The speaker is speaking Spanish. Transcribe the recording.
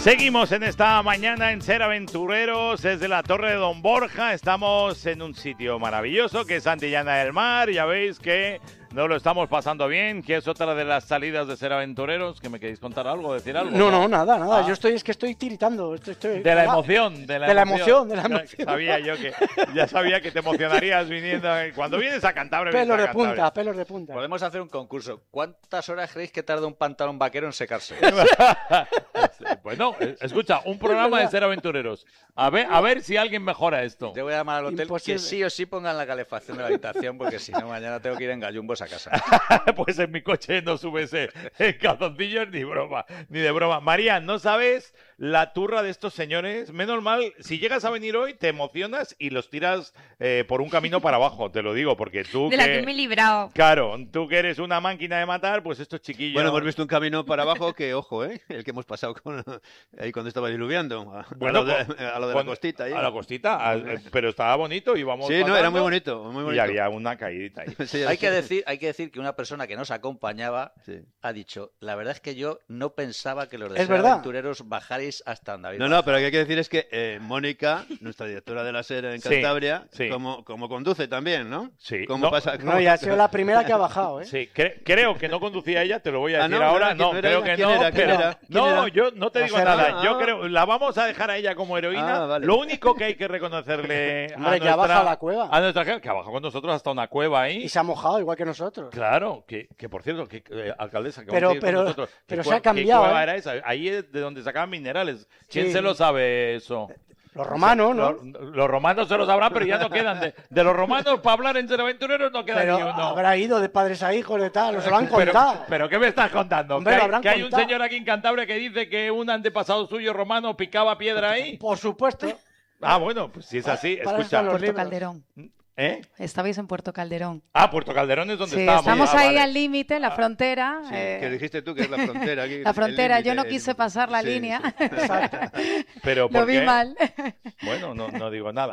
Seguimos en esta mañana en Ser Aventureros desde la Torre de Don Borja. Estamos en un sitio maravilloso que es Santillana del Mar. Ya veis que nos lo estamos pasando bien, que es otra de las salidas de Ser Aventureros. ¿Que me queréis contar algo, decir algo? No, nada. Yo estoy tiritando. De la emoción. De la emoción. Ya sabía que te emocionarías viniendo. Cuando vienes a Cantabria. Pelos de punta. Podemos hacer un concurso. ¿Cuántas horas creéis que tarda un pantalón vaquero en secarse? Bueno, escucha, un programa de Ser Aventureros. A ver si alguien mejora esto. Yo voy a llamar al hotel Imposible. que sí o sí pongan la calefacción de la habitación, porque si no mañana tengo que ir en gallumbos a casa. Pues en mi coche no subes en calzoncillos ni de broma. María, ¿no sabes la turra de estos señores? Menos mal, si llegas a venir hoy te emocionas y los tiras por un camino para abajo, te lo digo, porque tú de la que me he librado. Claro, tú que eres una máquina de matar, pues estos chiquillos... Bueno, hemos visto un camino para abajo que, ojo, el que hemos pasado ahí cuando estaba diluviando, a lo de la costita. Ahí. A la costita, pero estaba bonito, íbamos Sí, pasando, era muy bonito. y había una caídita ahí. Sí, Hay que decir que una persona que nos acompañaba ha dicho, la verdad es que yo no pensaba que los de Ser Aventureros bajarais hasta donde habéis No, pero lo que hay que decir es que Mónica, nuestra directora de la SER en Cantabria, como conduce también, ¿no? Sí. ¿Cómo pasa? No, ya ha sido la primera que ha bajado, ¿eh? Sí, creo que no conducía ella, te lo voy a decir no, ahora. ¿quién No, era creo ella? que ¿Quién no. era? ¿Quién Pero era? no, yo no te digo nada. Yo creo, la vamos a dejar a ella como heroína. Vale. Lo único que hay que reconocerle Hombre, que ha bajado a la cueva. A nuestra jefa, que ha bajado con nosotros hasta una cueva ahí. Y se ha mojado igual que nosotros. Claro, que por cierto, alcaldesa, que Pero- vamos a ir con pero- nosotros. pero ¿Qué se ha cambiado, ¿Qué cueva ¿eh? era esa? Ahí es de donde sacaban minerales. ¿Quién Sí. se lo sabe eso? Los romanos, ¿no? Los romanos se lo sabrán, pero ya no quedan. De los romanos, para hablar en Ser Aventureros, no queda Pero ni uno. habrá ido de padres a hijos, de tal, nos lo han contado. Pero ¿qué me estás contando? Hombre, ¿Que lo hay, habrán que hay un contado. señor aquí en Cantabria que dice que un antepasado suyo romano picaba piedra ahí? Por supuesto. Ah, bueno, pues si es así, Para eso escucha. están los Puerto libros. Calderón. ¿Eh? Estabais en Puerto Calderón. Ah, Puerto Calderón es donde Sí, estábamos. estamos Ah, ahí vale. al límite, en la frontera. Sí, que dijiste tú que es la frontera. Aquí, La frontera, el yo no límite, quise pasar la sí, línea. sí. Exacto. Pero Lo ¿por vi qué? mal. Bueno, no digo nada.